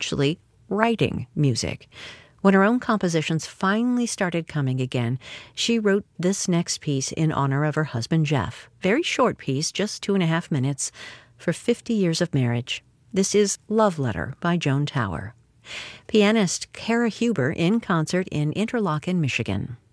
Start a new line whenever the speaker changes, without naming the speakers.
actually writing music. When her own compositions finally started coming again, she wrote this next piece in honor of her husband, Jeff. Very short piece, just 2.5 minutes, for 50 years of marriage. This is Love Letter by Joan Tower. Pianist Kara Huber in concert in Interlochen, Michigan.